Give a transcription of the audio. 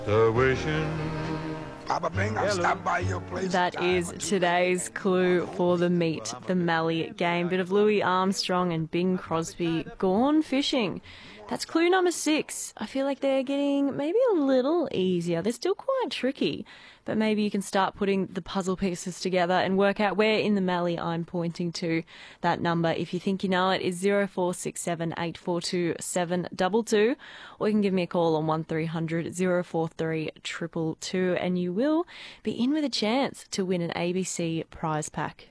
The wishing. Papa Bing, I'll stop by your place. That is today's clue for the Meet the Mallee game. Bit of Louis Armstrong and Bing Crosby gone fishing. That's clue number 6. I feel like they're getting maybe a little easier. They're still quite tricky, but maybe you can start putting the puzzle pieces together and work out where in the Mallee I'm pointing to. That number, if you think you know it, is 0467 842 722, or you can give me a call on 1300 043 222, and you will be in with a chance to win an ABC prize pack.